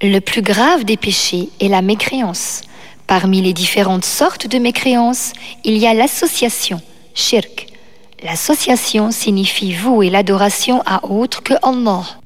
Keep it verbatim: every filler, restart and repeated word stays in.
Le plus grave des péchés est la mécréance. Parmi les différentes sortes de mécréance, il y a l'association, shirk. L'association signifie vouer l'adoration à autre que Allah.